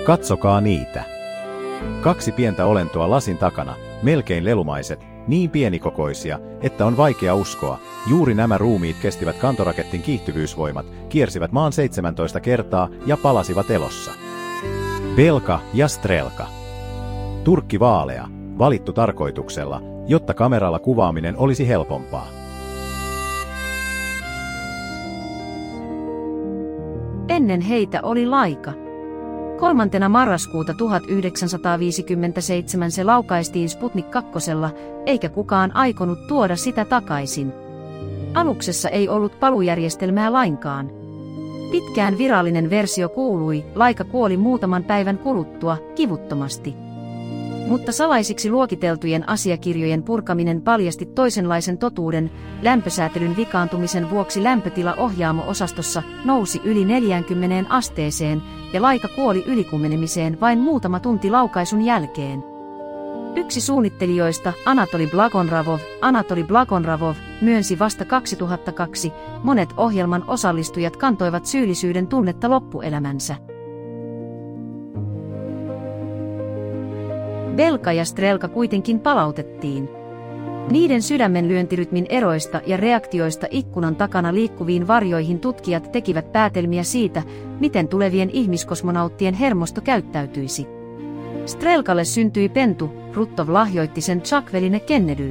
Katsokaa niitä. 2 pientä olentoa lasin takana, melkein lelumaiset, niin pienikokoisia, että on vaikea uskoa. Juuri nämä ruumiit kestivät kantoraketin kiihtyvyysvoimat, kiersivät maan 17 kertaa ja palasivat elossa. Belka ja Strelka. Turkki vaalea, valittu tarkoituksella, jotta kameralla kuvaaminen olisi helpompaa. Ennen heitä oli Laika. 3. marraskuuta 1957 se laukaistiin Sputnik 2, eikä kukaan aikonut tuoda sitä takaisin. Aluksessa ei ollut paluujärjestelmää lainkaan. Pitkään virallinen versio kuului, Laika kuoli muutaman päivän kuluttua, kivuttomasti. Mutta salaisiksi luokiteltujen asiakirjojen purkaminen paljasti toisenlaisen totuuden. Lämpösäätelyn vikaantumisen vuoksi lämpötila ohjaamo-osastossa nousi yli 40 asteeseen ja Laika kuoli ylikuumenemiseen vain muutama tunti laukaisun jälkeen. Yksi suunnittelijoista, Anatoli Blagonravov, myönsi vasta 2002, monet ohjelman osallistujat kantoivat syyllisyyden tunnetta loppuelämänsä. Belka ja Strelka kuitenkin palautettiin. Niiden sydämenlyöntirytmin eroista ja reaktioista ikkunan takana liikkuviin varjoihin tutkijat tekivät päätelmiä siitä, miten tulevien ihmiskosmonauttien hermosto käyttäytyisi. Strelkalle syntyi pentu, Hrutov lahjoitti sen Chuck-veline Kennedylle.